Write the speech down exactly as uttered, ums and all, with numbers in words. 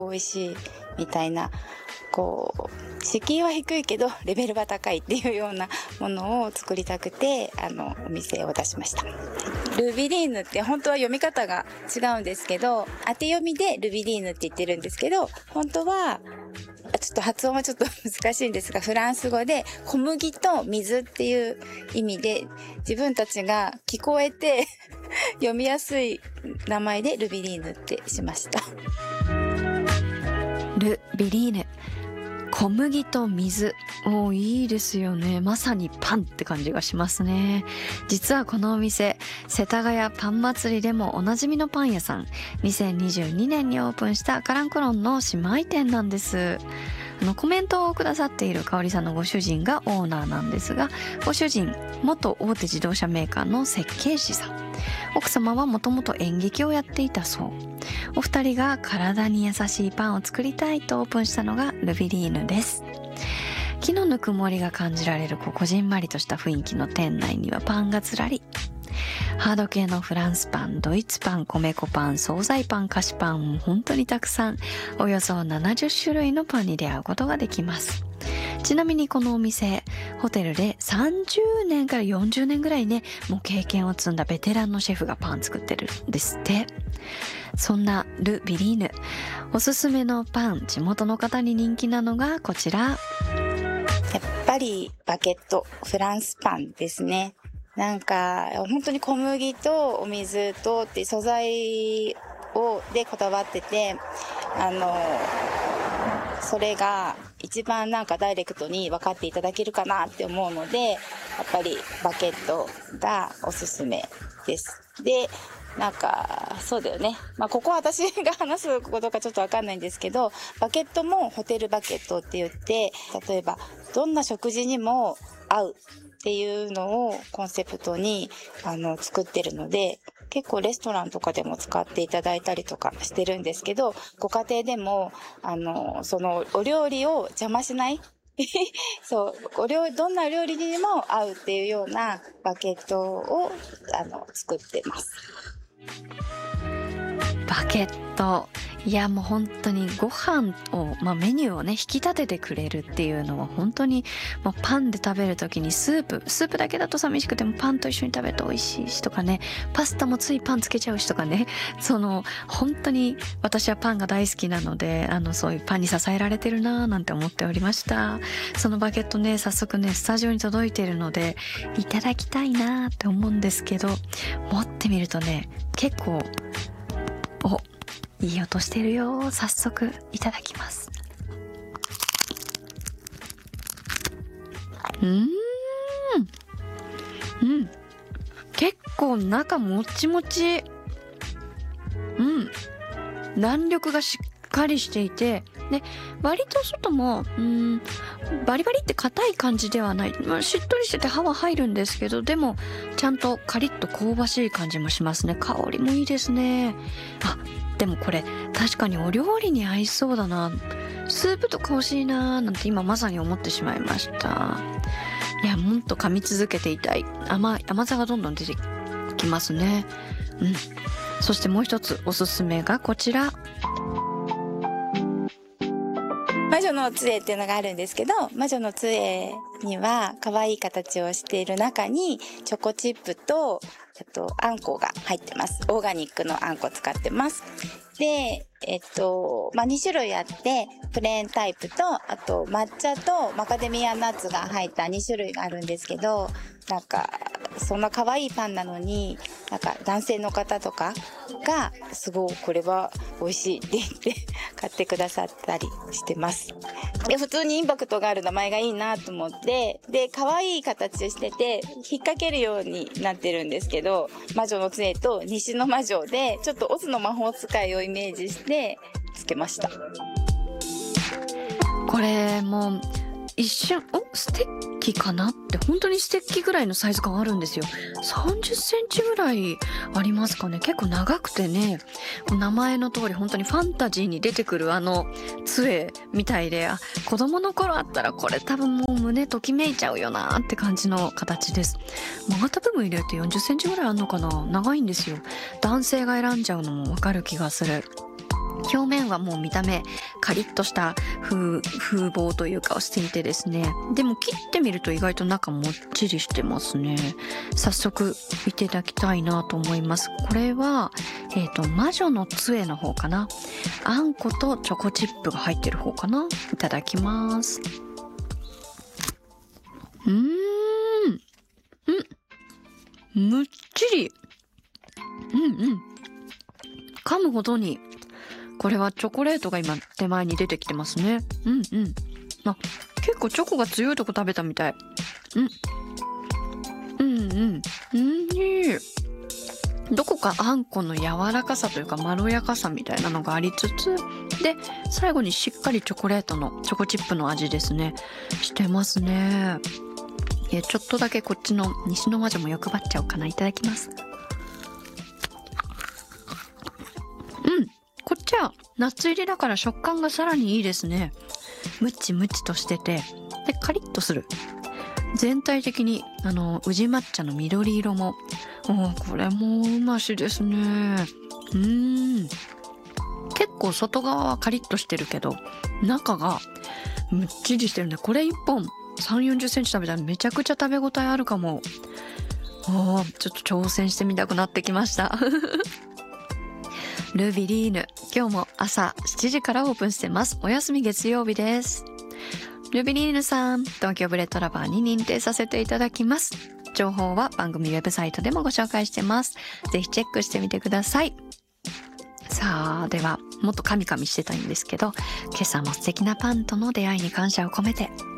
美味しいみたいな、こう敷居は低いけどレベルは高いっていうようなものを作りたくて、あのお店を出しました。ルビリーヌって本当は読み方が違うんですけど、当て読みでルビリーヌって言ってるんですけど、本当はちょっと発音はちょっと難しいんですが、フランス語で小麦と水っていう意味で、自分たちが聞こえて読みやすい名前でルビリーヌってしました。 ルビリーヌ、小麦と水。おー、いいですよね。まさにパンって感じがしますね。実はこのお店、世田谷パン祭りでもおなじみのパン屋さん、にせんにじゅうにねんにオープンしたカランコロンの姉妹店なんです。あのコメントをくださっている香織さんのご主人がオーナーなんですが、ご主人、元大手自動車メーカーの設計士さん。奥様はもともと演劇をやっていたそう。お二人が体に優しいパンを作りたいとオープンしたのがルビリーヌです。木のぬくもりが感じられるここじんまりとした雰囲気の店内にはパンがずらり。ハード系のフランスパン、ドイツパン、米粉パン、惣菜パン、菓子パンも本当にたくさん、およそななじゅっしゅるいのパンに出会うことができます。ちなみにこのお店、ホテルでさんじゅうねんからよんじゅうねんぐらいね、もう経験を積んだベテランのシェフがパン作ってるんですって。そんなル・ビリーヌ、おすすめのパン、地元の方に人気なのがこちら。 やっぱりバケット、フランスパンですね。なんか本当に小麦とお水とって素材をでこだわってて、あのそれが一番なんかダイレクトに分かっていただけるかなって思うので、やっぱりバケットがおすすめです。で、なんかそうだよね、まあここは私が話すことかちょっと分かんないんですけど、バケットもホテルバケットって言って、例えばどんな食事にも合うっていうのをコンセプトにあの作ってるので、結構レストランとかでも使っていただいたりとかしてるんですけど、ご家庭でもあのそのお料理を邪魔しないそうお料理、どんな料理にも合うっていうようなバケットをあの作ってます。 バケット、いやもう本当にご飯を、まあ、メニューをね引き立ててくれるっていうのは本当に、まあ、パンで食べるときにスープスープだけだと寂しくてもパンと一緒に食べると美味しいしとかね、パスタもついパンつけちゃうしとかね、その本当に私はパンが大好きなので、あのそういうパンに支えられてるなーなんて思っておりました。そのバケットね、早速ねスタジオに届いているのでいただきたいなーって思うんですけど、持ってみるとね結構おいい音してるよ。早速いただきます。うーんうん結構中もちもち、うん弾力がしっかりしていて、で割と外もうんバリバリって硬い感じではない、まあ、しっとりしてて歯は入るんですけど、でもちゃんとカリッと香ばしい感じもしますね。香りもいいですね。あ、でもこれ確かにお料理に合いそうだな、スープとか欲しいなーなんて今まさに思ってしまいました。いやもっと噛み続けていたい。甘い甘さがどんどん出てきますね。うん。そしてもう一つおすすめがこちら。 魔女の杖っていうのがあるんですけど、魔女の杖には可愛い形をしている中にチョコチップとあとあんこが入ってます。オーガニックのあんこ使ってます。で、えっと、まあ、にしゅるいあって、プレーンタイプと、あと抹茶とマカデミアナッツが入ったにしゅるいがあるんですけど、なんか、そんな可愛いパンなのに、なんか男性の方とかが、すごいこれは美味しいって言って買ってくださったりしてます。で、普通にインパクトがある名前がいいなと思って、で、可愛い形してて、引っ掛けるようになってるんですけど、魔女の杖と西の魔女で、ちょっとオズの魔法使いをイメージしてつけました。 これもう一瞬おステッキかなって本当にステッキぐらいのサイズ感あるんですよ。さんじゅっセンチぐらいありますかね。結構長くてね、名前の通り本当にファンタジーに出てくるあの杖みたいで、あ、子供の頃あったらこれ多分もう胸ときめいちゃうよなって感じの形です。曲がった部分入れるとよんじゅっセンチぐらいあるのかな。長いんですよ。男性が選んじゃうのもわかる気がする。 表面はもう見た目カリッとした風風貌というかをしていてですね、でも切ってみると意外と中もっちりしてますね。早速いただきたいなと思います。これはえっと魔女の杖の方かな。あんことチョコチップが入ってる方かな。いただきます。うーん、うんむっちり、うんうん噛むほどに、これはチョコレートが今手前に出てきてますね。うんうん。あ、結構チョコが強いとこ食べたみたい。うん。うんうん。うん、いい。どこかあんこの柔らかさというかまろやかさみたいなのがありつつ、で、最後にしっかりチョコレートの、チョコチップの味ですね。してますね。え、ちょっとだけこっちの西の魔女も欲張っちゃおうかな。いただきます。うん。こっちはナッツ入りだから食感がさらにいいですね。ムチムチとしてて、でカリッとする。全体的にあの宇治抹茶の緑色も、おこれもうましですね。うーん。結構外側はカリッとしてるけど、中がむっちりしてるんで、これいっぽんさんじゅう、よんじゅっセンチ食べたらめちゃくちゃ食べ応えあるかも。おー、ちょっと挑戦してみたくなってきました。ルビリーヌ、今日も朝しちじからオープンしてます。お休み月曜日です。ルビリーヌさん、東京ブレッドラバーに認定させていただきます。情報は番組ウェブサイトでもご紹介してます。ぜひチェックしてみてください。さあ、ではもっとカミカミしてたいんですけど、今朝も素敵なパンとの出会いに感謝を込めて